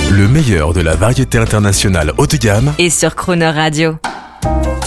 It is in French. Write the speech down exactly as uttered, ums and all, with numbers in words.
Le meilleur de la variété internationale haut de gamme et sur Crooner Radio.